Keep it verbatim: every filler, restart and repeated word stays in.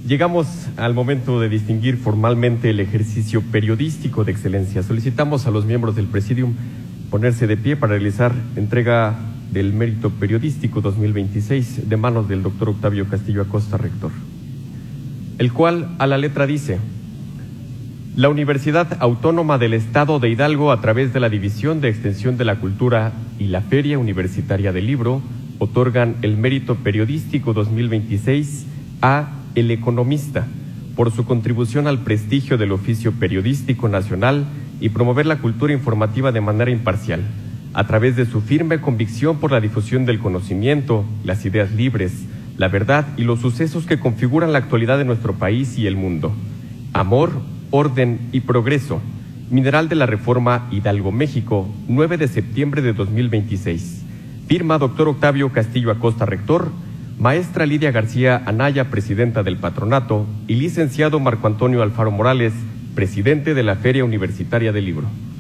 Llegamos al momento de distinguir formalmente el ejercicio periodístico de excelencia. Solicitamos a los miembros del Presidium ponerse de pie para realizar entrega del Mérito Periodístico dos mil veintiséis de manos del doctor Octavio Castillo Acosta, rector, el cual a la letra dice: la Universidad Autónoma del Estado de Hidalgo, a través de la División de Extensión de la Cultura y la Feria Universitaria del Libro, otorgan el Mérito Periodístico dos mil veintiséis a El Economista por su contribución al prestigio del oficio periodístico nacional y promover la cultura informativa de manera imparcial, a través de su firme convicción por la difusión del conocimiento, las ideas libres, la verdad y los sucesos que configuran la actualidad de nuestro país y el mundo. Amor, orden y progreso. Mineral de la Reforma, Hidalgo, México, nueve de septiembre de dos mil veintiséis. Firma doctor Octavio Castillo Acosta, rector, maestra Lidia García Anaya, presidenta del patronato, y licenciado Marco Antonio Alfaro Morales, presidente de la Feria Universitaria del Libro.